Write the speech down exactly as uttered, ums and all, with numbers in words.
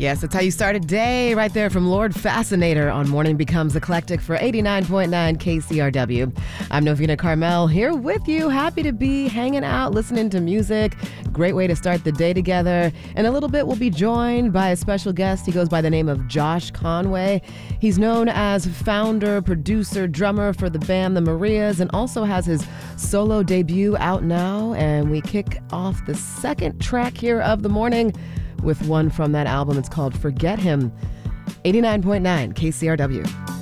Yes, that's how you start a day right there from Lord Fascinator on Morning Becomes Eclectic for eighty-nine point nine K C R W. I'm Novena Carmel here with you. Happy to be hanging out, listening to music. Great way to start the day together. In a little bit, we'll be joined by a special guest. He goes by the name of Josh Conway. He's known as founder, producer, drummer for the band The Marias, and also has his solo debut out now. And we kick off the second track here of the morning with one from that album. It's called Forget Him. eighty-nine point nine K C R W.